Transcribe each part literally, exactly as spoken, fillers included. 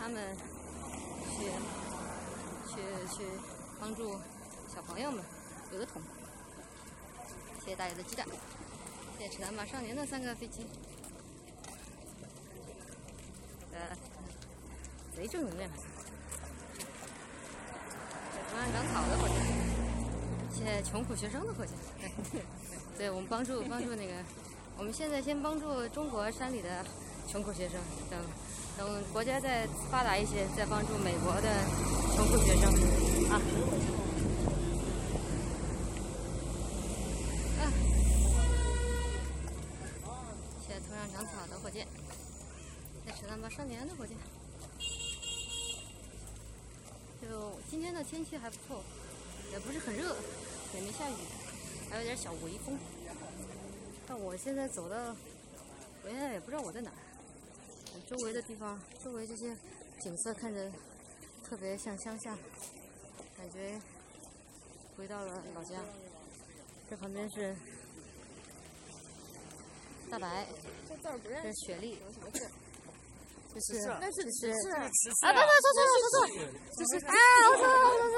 他们去去去帮助小朋友们有个桶。谢谢大家的期待。谢谢赤胆马少年的三个飞机。呃，贼正能量。同样长草的火箭。谢谢穷苦学生的火箭。对，对我们帮助帮助那个，我们现在先帮助中国山里的穷苦学生，等等国家再发达一些，再帮助美国的穷苦学生啊。啊！谢谢头上长草的火箭，谢谢赤胆马少年的火箭。就今天的天气还不错，也不是很热，也没下雨，还有点小微风。但我现在走到，我现在也不知道我在哪儿。周围的地方，周围这些景色看着特别像乡下，感觉回到了老家。这旁边是大白， 这字儿不认识， 这是雪莉， 有什么字？ 这是那是这是啊， 不不，说错了，说错了，这是啊，我错了，我错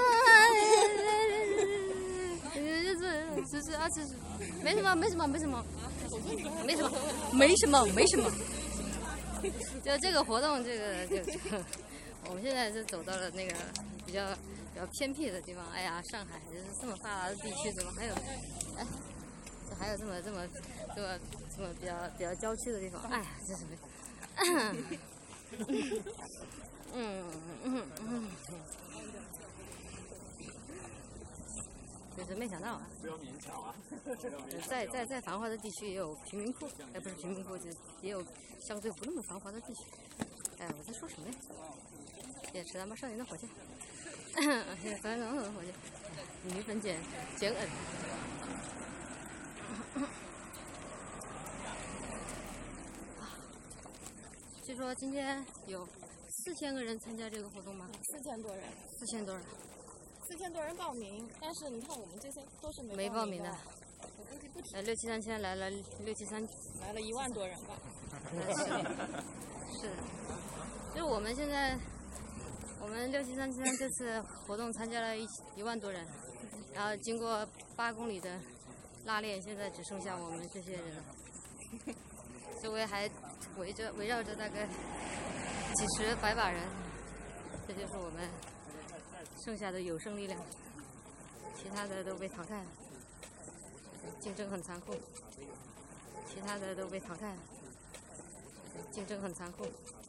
了，这是这是啊，这是没什么，没什么，没什么，没什么，没什么，没什么。就这个活动，这个这个，我们现在是走到了那个比较比较偏僻的地方。哎呀，上海就是这么发达的地区，怎么还有哎，这还有这么这么这么这么比较比较郊区的地方？哎呀，这是没。嗯嗯嗯，就是没想到啊！ 不要勉强啊！ 在在在繁华的地区也有贫民窟，哎，不是贫民窟，就也有相对不那么繁华的地区。哎，我在说什么呀？谢谢赤胆马少年的火箭，谢谢樊长的火箭，女粉简简恩。据说今天有四千个人参加这个活动吗？ 四千多人， 四千多人， 四千多人报名，但是你看我们这些都是没报名的。 我估计不止。 呃，六七三千来了，六七三来了一万多人吧。 是的，是的，就是我们现在，我们六七三七三这次活动参加了一一万多人，然后经过八公里的拉练，现在只剩下我们这些人了。周围还围着围绕着大概几十百把人，这就是我们剩下的有生力量，其他的都被淘汰了。竞争很残酷，其他的都被淘汰了。竞争很残酷。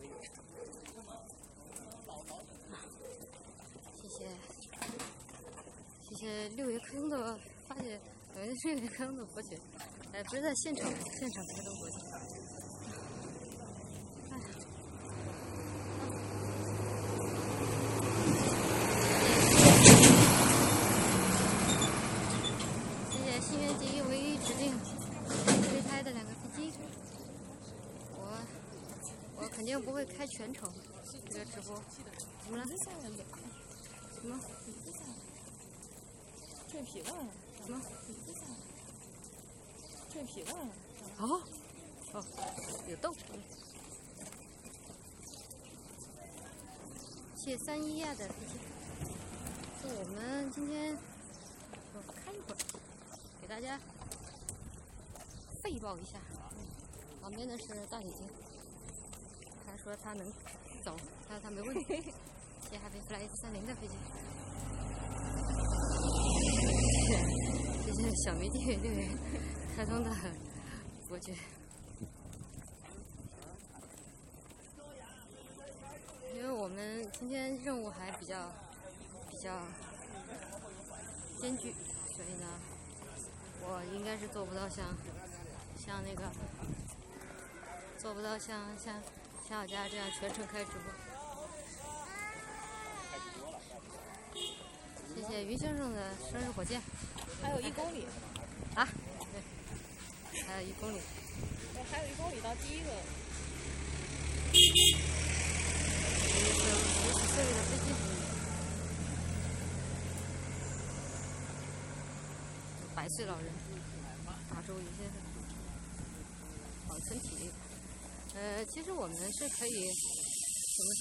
谢谢，谢谢六爷坑的发掘，我们六爷坑的博取，呃，不是在现场，现场开动博取。新垣结衣唯一指定备胎的两个飞机，我我肯定不会开全程这个直播。怎么了？什么？ 蜕皮了？ 什么？ 蜕皮了？ 哦哦，有豆。谢谢三一亚的飞机。就我们今天我开一会儿。给大家汇报一下，旁边的是大铁精，他说他能走，他说他没问题。谢谢 Happy Fly 三零的飞机，谢谢小迷弟六爷开通的伯爵。因为我们今天任务还比较比较艰巨，所以呢。我应该是做不到像像那个做不到像像像我家这样全程开直播。谢谢于先生的生日火箭。 还有一公里。 啊？对，还有一公里。 我还有一公里到第一个。 这是十几岁的飞机。百岁老人，大周有些保存体力。呃，其实我们是可以